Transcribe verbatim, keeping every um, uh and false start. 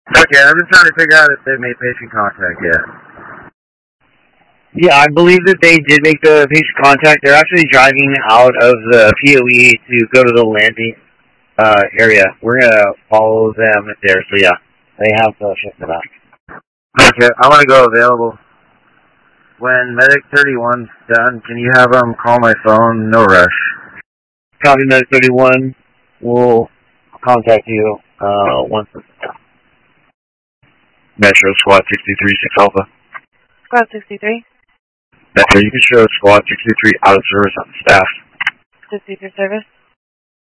Okay, I'm just trying to figure out if they made patient contact yet. Yeah, I believe that they did make the patient contact. They're actually driving out of the P O E to go to the landing uh, area. We're going to follow them there. So, yeah, they have the ship for that. Okay, I want to go available. When Medic thirty-one's done, can you have them call my phone? No rush. Copy Medic thirty-one. We'll contact you uh, once it's done. Metro Squad sixty-three, six Alpha. Squad sixty-three. Metro, you can show Squad sixty-three out of service on staff. sixty-three service.